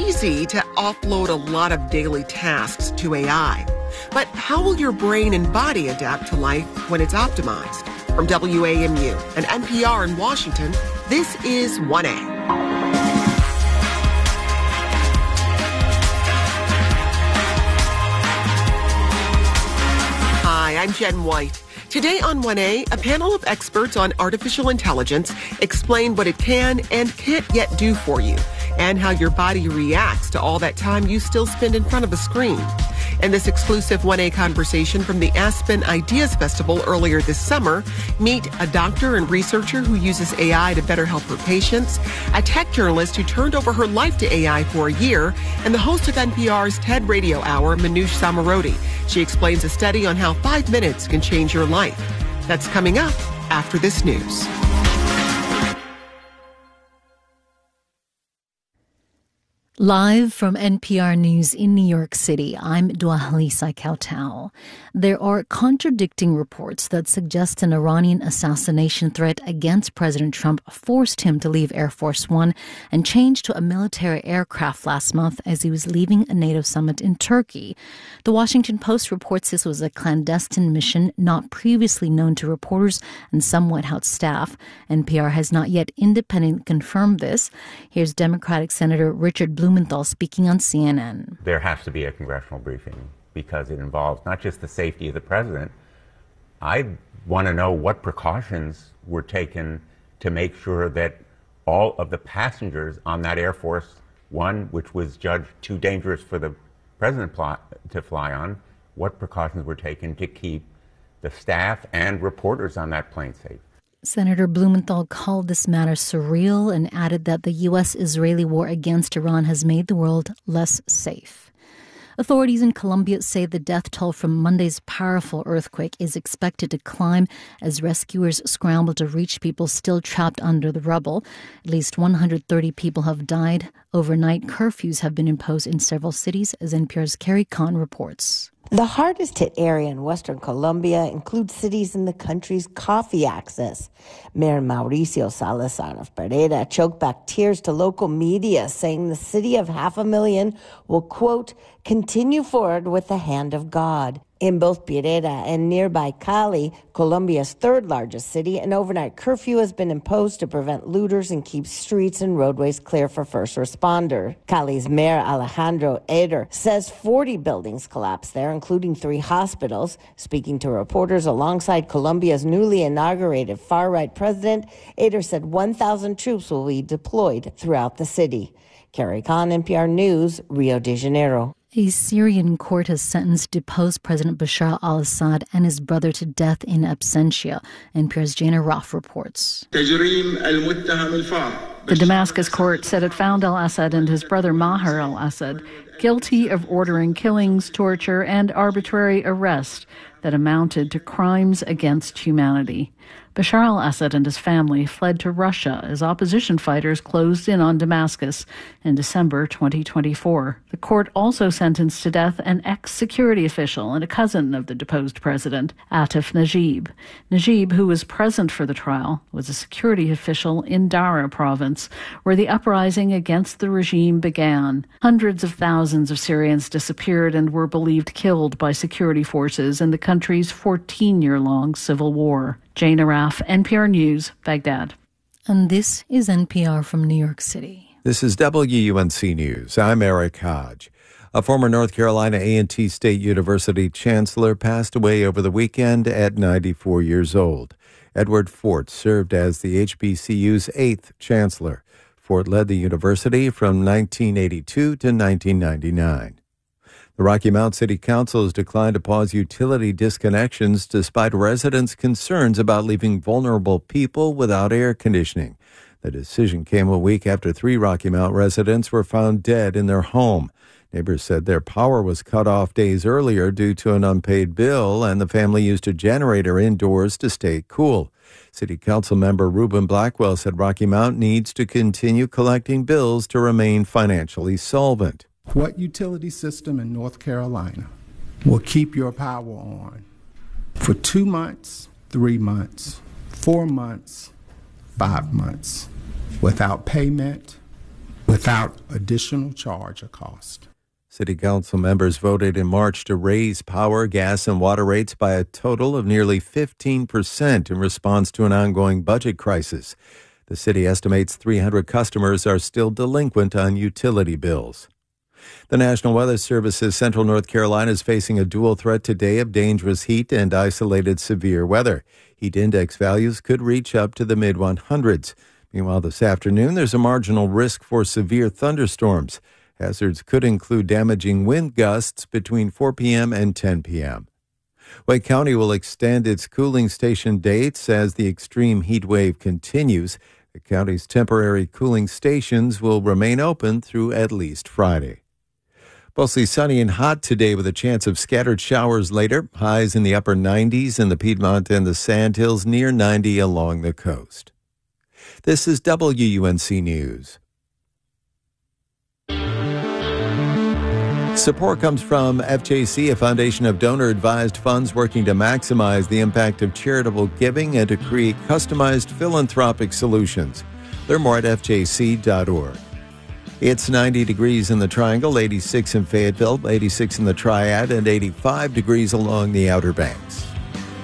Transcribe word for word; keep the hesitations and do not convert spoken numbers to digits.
easy to offload a lot of daily tasks to A I. But how will your brain and body adapt to life when it's optimized? From W A M U and N P R in Washington, this is one A. Hi, I'm Jen White. Today on one A, a panel of experts on artificial intelligence explain what it can and can't yet do for you, and how your body reacts to all that time you still spend in front of a screen. In this exclusive one A conversation from the Aspen Ideas Festival earlier this summer, meet a doctor and researcher who uses A I to better help her patients, a tech journalist who turned over her life to A I for a year, and the host of N P R's TED Radio Hour, Manoush Zomorodi. She explains a study on how five minutes can change your life. That's coming up after this news. Live from N P R News in New York City, I'm Dwalisa Kautau. There are contradicting reports that suggest an Iranian assassination threat against President Trump forced him to leave Air Force One and change to a military aircraft last month as he was leaving a NATO summit in Turkey. The Washington Post reports this was a clandestine mission not previously known to reporters and some White House staff. N P R has not yet independently confirmed this. Here's Democratic Senator Richard Blumenthal speaking on C N N. There has to be a congressional briefing because it involves not just the safety of the president. I want to know what precautions were taken to make sure that all of the passengers on that Air Force One, which was judged too dangerous for the president to fly on, what precautions were taken to keep the staff and reporters on that plane safe. Senator Blumenthal called this matter surreal and added that the U S-Israeli war against Iran has made the world less safe. Authorities in Colombia say the death toll from Monday's powerful earthquake is expected to climb as rescuers scramble to reach people still trapped under the rubble. At least one hundred thirty people have died. Overnight curfews have been imposed in several cities, as N P R's Carrie Kahn reports. The hardest hit area in western Colombia includes cities in the country's coffee axis. Mayor Mauricio Salazar of Pereira choked back tears to local media, saying the city of half a million will, quote, continue forward with the hand of God. In both Pereira and nearby Cali, Colombia's third largest city, an overnight curfew has been imposed to prevent looters and keep streets and roadways clear for first responders. Cali's Mayor Alejandro Eder says forty buildings collapsed there, including three hospitals. Speaking to reporters alongside Colombia's newly inaugurated far-right president, Eder said one thousand troops will be deployed throughout the city. Carrie Kahn, N P R News, Rio de Janeiro. A Syrian court has sentenced deposed President Bashar al-Assad and his brother to death in absentia. N P R's Jana Roth reports. The Damascus court said it found al-Assad and his brother Maher al-Assad guilty of ordering killings, torture, and arbitrary arrest that amounted to crimes against humanity. Bashar al-Assad and his family fled to Russia as opposition fighters closed in on Damascus in December twenty twenty-four. The court also sentenced to death an ex-security official and a cousin of the deposed president, Atif Najib. Najib, who was present for the trial, was a security official in Dara province, where the uprising against the regime began. Hundreds of thousands of Syrians disappeared and were believed killed by security forces in the country's fourteen-year-long civil war. Jane Araf, N P R News, Baghdad. And this is N P R from New York City. This is W U N C News. I'm Eric Hodge. A former North Carolina A and T State University chancellor passed away over the weekend at ninety-four years old. Edward Fort served as the H B C U's eighth chancellor. Fort led the university from nineteen eighty-two to nineteen ninety-nine. The Rocky Mount City Council has declined to pause utility disconnections despite residents' concerns about leaving vulnerable people without air conditioning. The decision came a week after three Rocky Mount residents were found dead in their home. Neighbors said their power was cut off days earlier due to an unpaid bill, and the family used a generator indoors to stay cool. City Council member Reuben Blackwell said Rocky Mount needs to continue collecting bills to remain financially solvent. What utility system in North Carolina will keep your power on for two months, three months, four months, five months, without payment, without without additional charge or cost. City Council members voted in March to raise power, gas, and water rates by a total of nearly fifteen percent in response to an ongoing budget crisis. The city estimates three hundred customers are still delinquent on utility bills. The National Weather Service says Central North Carolina is facing a dual threat today of dangerous heat and isolated severe weather. Heat index values could reach up to the mid one hundreds. Meanwhile, this afternoon, there's a marginal risk for severe thunderstorms. Hazards could include damaging wind gusts between four p.m. and ten p.m. Wake County will extend its cooling station dates as the extreme heat wave continues. The county's temporary cooling stations will remain open through at least Friday. Mostly sunny and hot today with a chance of scattered showers later. Highs in the upper nineties in the Piedmont and the Sandhills, near ninety along the coast. This is W U N C News. Support comes from F J C, a foundation of donor-advised funds working to maximize the impact of charitable giving and to create customized philanthropic solutions. Learn more at F J C dot org. It's ninety degrees in the Triangle, eighty-six in Fayetteville, eighty-six in the Triad, and eighty-five degrees along the Outer Banks.